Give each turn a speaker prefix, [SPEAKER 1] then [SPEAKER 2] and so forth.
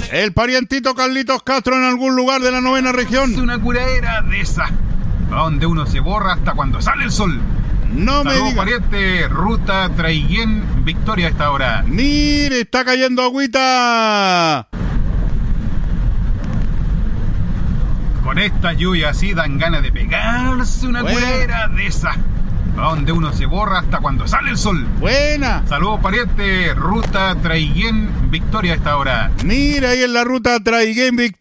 [SPEAKER 1] El parientito Carlitos Castro en algún lugar de la 9ª región.
[SPEAKER 2] Es una curadera de esa, donde uno se borra hasta cuando sale el sol.
[SPEAKER 1] No me
[SPEAKER 2] Saludos,
[SPEAKER 1] digas.
[SPEAKER 2] pariente, ruta Traiguén, Victoria a esta hora.
[SPEAKER 1] Mire, está cayendo agüita.
[SPEAKER 2] Con esta lluvia así dan ganas de pegarse una
[SPEAKER 1] Bueno.
[SPEAKER 2] curadera de esa, donde uno se borra hasta cuando sale el sol.
[SPEAKER 1] Buena.
[SPEAKER 2] Saludos, pariente, ruta Traiguén, Victoria a esta hora.
[SPEAKER 1] Mira ahí en la ruta Traiguén Victoria.